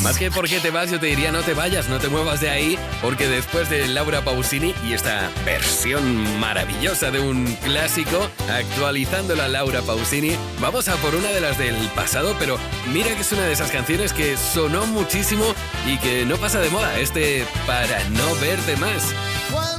Más que por qué te vas, yo te diría no te vayas, no te muevas de ahí, porque después de Laura Pausini y esta versión maravillosa de un clásico, actualizando la Laura Pausini, vamos a por una de las del pasado, pero mira que es una de esas canciones que sonó muchísimo y que no pasa de moda, Para no verte más.